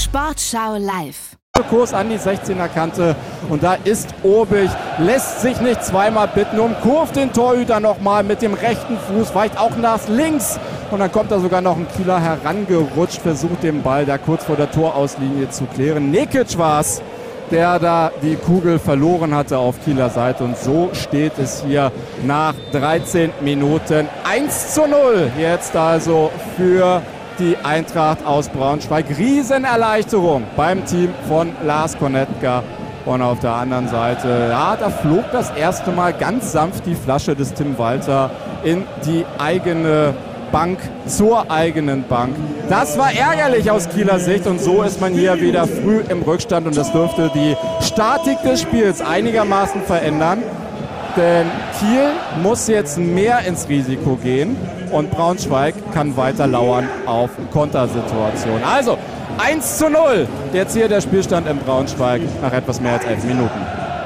Sportschau live. Kurs an die 16er Kante und da ist Obig, lässt sich nicht zweimal bitten und kurvt den Torhüter nochmal mit dem rechten Fuß, weicht auch nach links und dann kommt da sogar noch ein Kieler herangerutscht, versucht den Ball da kurz vor der Torauslinie zu klären. Nekic war es, der da die Kugel verloren hatte auf Kieler Seite und so steht es hier nach 13 Minuten 1:0 jetzt also für die Eintracht aus Braunschweig. Riesenerleichterung beim Team von Lars Konetka. Und auf der anderen Seite, ja, da flog das erste Mal ganz sanft die Flasche des Tim Walter in die eigene Bank, zur eigenen Bank. Das war ärgerlich aus Kieler Sicht und so ist man hier wieder früh im Rückstand und das dürfte die Statik des Spiels einigermaßen verändern. Denn Kiel muss jetzt mehr ins Risiko gehen und Braunschweig kann weiter lauern auf Kontersituationen. Also 1:0 jetzt hier der Spielstand in Braunschweig nach etwas mehr als 11 Minuten.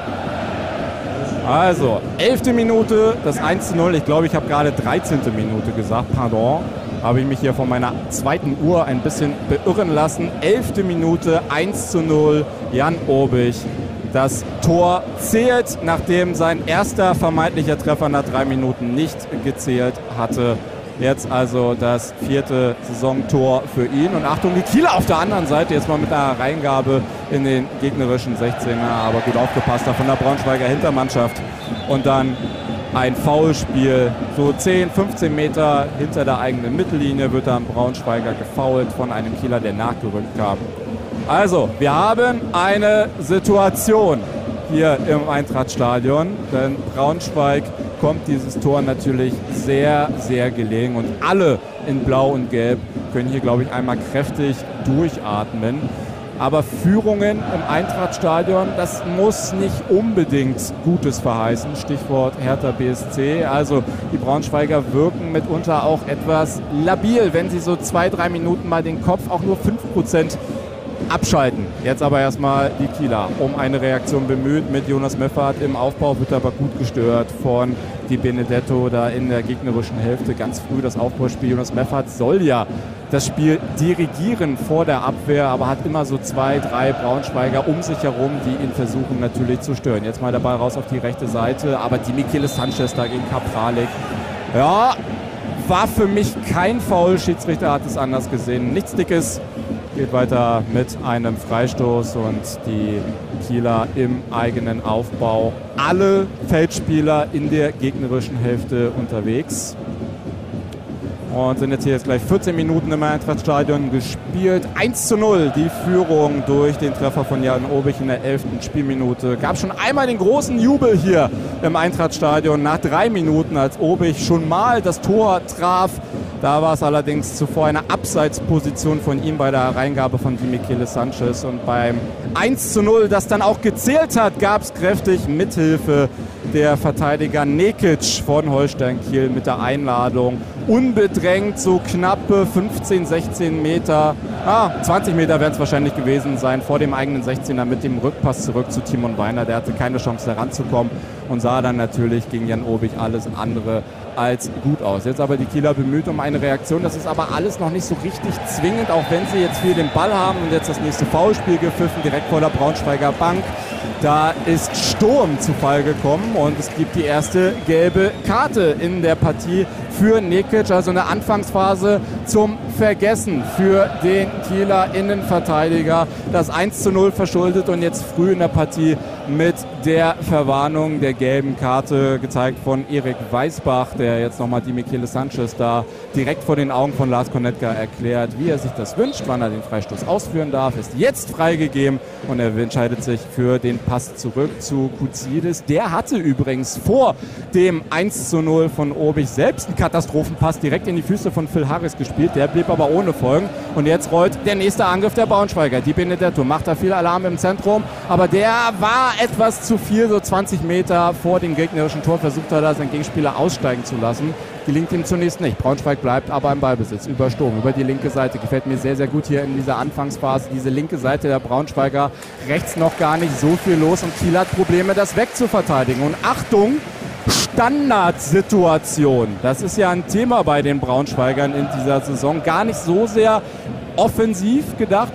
Also 11. Minute, das 1:0. Ich glaube, ich habe gerade 13. Minute gesagt. Pardon, habe ich mich hier von meiner zweiten Uhr ein bisschen beirren lassen. 11. Minute, 1:0, Jan Obig. Das Tor zählt, nachdem sein erster vermeintlicher Treffer nach 3 Minuten nicht gezählt hatte. Jetzt also das 4. Saisontor für ihn. Und Achtung, die Kieler auf der anderen Seite jetzt mal mit einer Reingabe in den gegnerischen 16er. Aber gut aufgepasst da von der Braunschweiger Hintermannschaft. Und dann ein Foulspiel. So 10, 15 Meter hinter der eigenen Mittellinie wird da ein Braunschweiger gefoult von einem Kieler, der nachgerückt kam. Also, wir haben eine Situation hier im Eintrachtstadion, denn Braunschweig kommt dieses Tor natürlich sehr, sehr gelegen und alle in Blau und Gelb können hier, glaube ich, einmal kräftig durchatmen. Aber Führungen im Eintrachtstadion, das muss nicht unbedingt Gutes verheißen. Stichwort Hertha BSC. Also die Braunschweiger wirken mitunter auch etwas labil, wenn sie so 2-3 Minuten mal den Kopf auch nur 5% abschalten. Jetzt aber erstmal die Kieler um eine Reaktion bemüht mit Jonas Meffert im Aufbau, wird aber gut gestört von Di Benedetto da in der gegnerischen Hälfte. Ganz früh das Aufbauspiel. Jonas Meffert soll ja das Spiel dirigieren vor der Abwehr, aber hat immer so 2, 3 Braunschweiger um sich herum, die ihn versuchen natürlich zu stören. Jetzt mal der Ball raus auf die rechte Seite, aber die Michele Sanchez da gegen Kapralik. Ja, war für mich kein Foul. Schiedsrichter hat es anders gesehen. Nichts Dickes. Geht weiter mit einem Freistoß und die Kieler im eigenen Aufbau. Alle Feldspieler in der gegnerischen Hälfte unterwegs. Und sind jetzt hier gleich 14 Minuten im Eintrachtstadion gespielt. 1:0 die Führung durch den Treffer von Jan Obig in der 11. Spielminute. Gab schon einmal den großen Jubel hier im Eintrachtstadion nach 3 Minuten, als Obig schon mal das Tor traf. Da war es allerdings zuvor eine Abseitsposition von ihm bei der Reingabe von Michele Sanchez. Und beim 1:0, das dann auch gezählt hat, gab es kräftig Mithilfe der Verteidiger Nekic von Holstein Kiel mit der Einladung. Unbedrängt so knappe 15, 16 Meter, 20 Meter werden es wahrscheinlich gewesen sein, vor dem eigenen 16er mit dem Rückpass zurück zu Timon Weiner. Der hatte keine Chance, da ranzukommen und sah dann natürlich gegen Jan Obig alles andere als gut aus. Jetzt aber die Kieler bemüht um eine Reaktion. Das ist aber alles noch nicht so richtig zwingend, auch wenn sie jetzt viel den Ball haben und jetzt das nächste Foulspiel gepfiffen, direkt vor der Braunschweiger Bank. Da ist Sturm zu Fall gekommen und es gibt die erste gelbe Karte in der Partie für Nekic, also eine Anfangsphase zum Vergessen für den Kieler Innenverteidiger. Das 1:0 verschuldet und jetzt früh in der Partie mit der Verwarnung der gelben Karte, gezeigt von Erik Weisbach, der jetzt nochmal die Michele Sanchez da direkt vor den Augen von Lars Konetka erklärt, wie er sich das wünscht, wann er den Freistoß ausführen darf. Ist jetzt freigegeben und er entscheidet sich für den Pass zurück zu Koutzidis. Der hatte übrigens vor dem 1:0 von Obig selbst einen Katastrophenpass direkt in die Füße von Phil Harris gespielt. Der blieb aber ohne Folgen. Und jetzt rollt der nächste Angriff der Braunschweiger. Di Benedetto macht da viel Alarm im Zentrum, aber der war etwas zu viel, so 20 Meter vor dem gegnerischen Tor versucht er da seinen Gegenspieler aussteigen zu lassen. Gelingt ihm zunächst nicht. Braunschweig bleibt aber im Ballbesitz über Sturm, über die linke Seite. Gefällt mir sehr, sehr gut hier in dieser Anfangsphase. Diese linke Seite der Braunschweiger, rechts noch gar nicht so viel los und Kiel hat Probleme, das wegzuverteidigen. Und Achtung, Standardsituation. Das ist ja ein Thema bei den Braunschweigern in dieser Saison. Gar nicht so sehr offensiv gedacht,